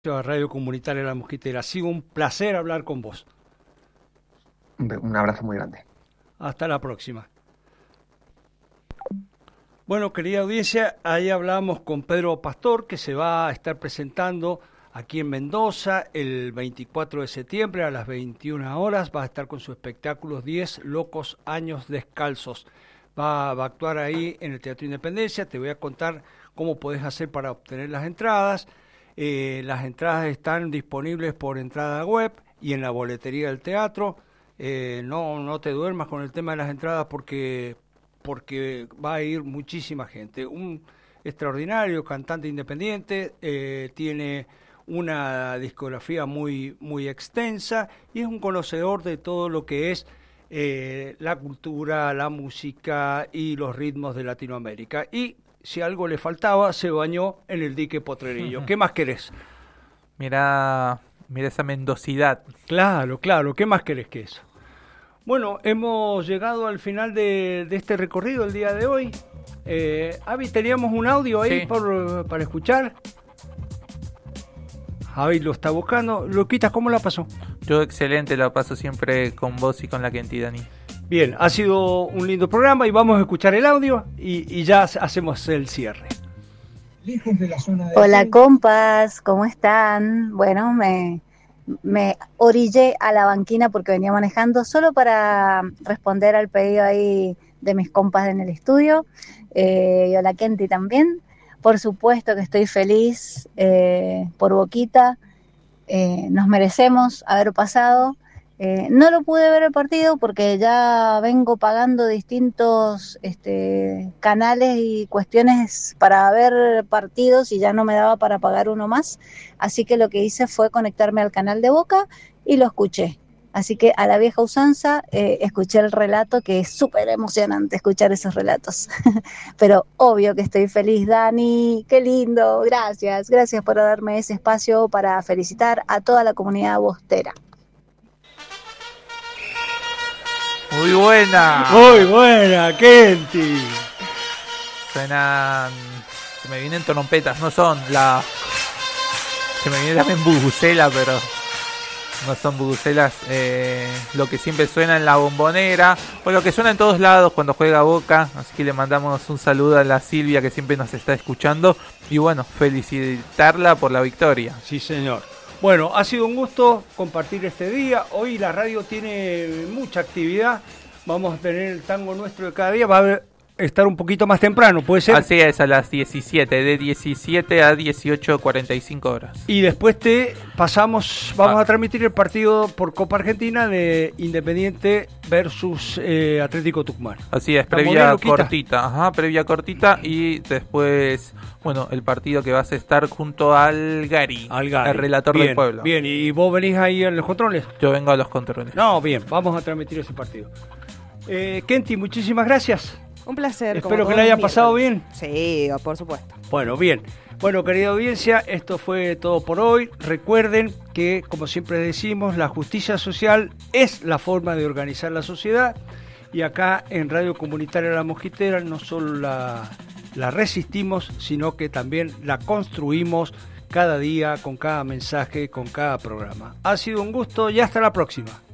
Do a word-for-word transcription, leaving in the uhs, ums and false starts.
a Radio Comunitaria La Mosquitera. Ha sido un placer hablar con vos. Un abrazo muy grande. Hasta la próxima. Bueno, querida audiencia, ahí hablamos con Pedro Pastor, que se va a estar presentando aquí en Mendoza el veinticuatro de septiembre a las veintiuna horas. Va a estar con su espectáculo diez locos años descalzos. Va, va a actuar ahí en el Teatro Independencia. Te voy a contar cómo podés hacer para obtener las entradas. Eh, las entradas están disponibles por entrada web y en la boletería del teatro. Eh, no, no te duermas con el tema de las entradas porque, porque va a ir muchísima gente. Un extraordinario cantante independiente, eh, tiene una discografía muy, muy extensa y es un conocedor de todo lo que es eh, la cultura, la música y los ritmos de Latinoamérica. Y si algo le faltaba, se bañó en el dique Potrerillo. ¿Qué más querés? Mira, mira esa mendocidad. Claro, claro. ¿Qué más querés que eso? Bueno, hemos llegado al final de, de este recorrido el día de hoy. Eh, Avi, teníamos un audio ahí Sí. por, para escuchar. Avi lo está buscando. Luquitas, ¿cómo la pasó? Yo excelente, la paso siempre con vos y con la Kenty, Dani. Bien, ha sido un lindo programa y vamos a escuchar el audio y, y ya hacemos el cierre. Hola compas, ¿cómo están? Bueno, me, me orillé a la banquina porque venía manejando solo para responder al pedido ahí de mis compas en el estudio. Eh, y hola Kenty también. Por supuesto que estoy feliz eh, por Boquita. Eh, nos merecemos haber pasado. Eh, no lo pude ver el partido porque ya vengo pagando distintos este, canales y cuestiones para ver partidos y ya no me daba para pagar uno más. Así que lo que hice fue conectarme al canal de Boca y lo escuché. Así que a la vieja usanza eh, escuché el relato, que es súper emocionante escuchar esos relatos. Pero obvio que estoy feliz, Dani. Qué lindo. Gracias. Gracias por darme ese espacio para felicitar a toda la comunidad bostera. Muy buena. Muy buena, Kenty. Suenan... Se me vienen trompetas, no son la... Se me viene también bubucela, pero... No son bubucelas, eh, lo que siempre suena en la Bombonera, o lo que suena en todos lados cuando juega Boca. Así que le mandamos un saludo a la Silvia, que siempre nos está escuchando. Y bueno, felicitarla por la victoria. Sí, señor. Bueno, ha sido un gusto compartir este día. Hoy la radio tiene mucha actividad. Vamos a tener el tango nuestro de cada día. Va a haber, estar un poquito más temprano, ¿puede ser? Así es, a las diecisiete, de diecisiete a dieciocho cuarenta y cinco horas. Y después te pasamos, vamos Ah. a transmitir el partido por Copa Argentina de Independiente versus eh, Atlético Tucumán. Así es, ¿Estamos bien, previa Luquita? cortita, ajá, previa cortita y después, bueno, el partido que vas a estar junto al Gary, Al Gary. el relator Bien, del pueblo. Bien, ¿y vos venís ahí en los controles? Yo vengo a los controles. No, bien, vamos a transmitir ese partido. Eh, Kenty, muchísimas gracias. Un placer. Espero como que todos la haya los pasado miércoles. bien. Sí, por supuesto. Bueno, bien. Bueno, querida audiencia, esto fue todo por hoy. Recuerden que, como siempre decimos, la justicia social es la forma de organizar la sociedad. Y acá en Radio Comunitaria La Mosquitera no solo la, la resistimos, sino que también la construimos cada día, con cada mensaje, con cada programa. Ha sido un gusto y hasta la próxima.